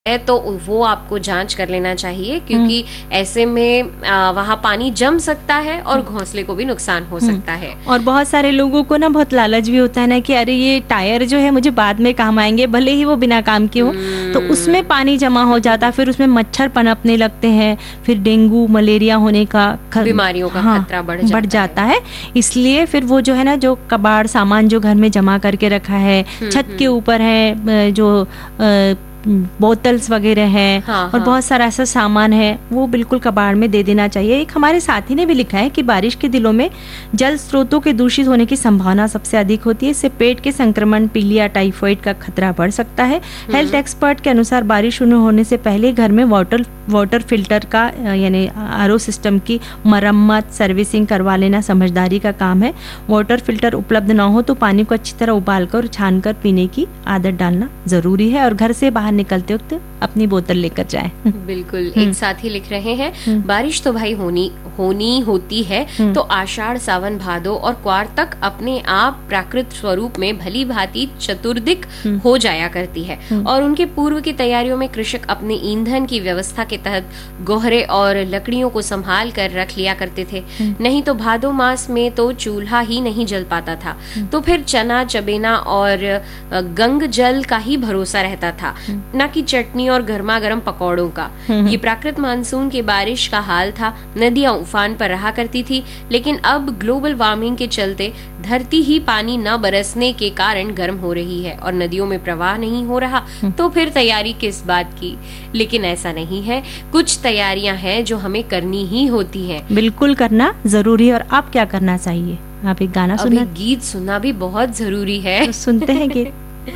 है तो वो आपको जांच कर लेना चाहिए, क्योंकि ऐसे में वहाँ पानी जम सकता है और घोंसले को भी नुकसान हो सकता है। और बहुत सारे लोगों को ना बहुत लालच भी होता है ना कि अरे ये टायर जो है मुझे बाद में काम आएंगे, भले ही वो बिना काम के हो, तो उसमें पानी जमा हो जाता है, फिर उसमें मच्छर पनपने लगते हैं, फिर डेंगू मलेरिया होने का बीमारियों का खतरा बढ़ जाता है। इसलिए फिर वो जो है ना, जो कबाड़ सामान जो घर में जमा करके रखा है, छत के ऊपर है, जो बोतल्स वगैरह है, और बहुत सारा ऐसा सामान है, वो बिल्कुल कबाड़ में दे देना चाहिए। एक हमारे साथी ने भी लिखा है कि बारिश के दिनों में जल स्रोतों के दूषित होने की संभावना सबसे अधिक होती है। इससे पेट के संक्रमण, पीलिया, टाइफाइड का खतरा बढ़ सकता है। हेल्थ एक्सपर्ट के अनुसार बारिश शुरू होने से पहले घर में वाटर फिल्टर का यानी आरओ सिस्टम की मरम्मत, सर्विसिंग करवा लेना समझदारी का काम है। वाटर फिल्टर उपलब्ध ना हो तो पानी को अच्छी तरह उबालकर छानकर पीने की आदत डालना जरूरी है, और घर से बाहर निकलते वक्त अपनी बोतल लेकर जाएं। बिल्कुल। एक साथी लिख रहे हैं, बारिश तो भाई होनी होती है, तो आषाढ़, सावन, भादो और क्वार तक अपने आप प्राकृत स्वरूप में भली भांति चतुर्दिक हो जाया करती है, और उनके पूर्व की तैयारियों में कृषक अपने ईंधन की व्यवस्था के तहत गोहरे और लकड़ियों को संभाल कर रख लिया करते थे। नहीं तो भादो मास में तो चूल्हा ही नहीं जल पाता था, तो फिर चना, चबेना और गंग जल का ही भरोसा रहता था, न कि चटनी और गर्मा गर्म पकौड़ों का। ये प्राकृत मानसून की बारिश का हाल था। नदियां उफान पर रहा करती थी, लेकिन अब ग्लोबल वार्मिंग के चलते धरती ही पानी न बरसने के कारण गर्म हो रही है और नदियों में प्रवाह नहीं हो रहा, तो फिर तैयारी किस बात की। लेकिन ऐसा नहीं है, कुछ तैयारियां हैं जो हमें करनी ही होती हैं। बिल्कुल करना जरूरी है। और आप क्या करना चाहिए? आप एक गाना सुनना, गीत सुनना भी बहुत जरूरी है। तो सुनते हैं गीत।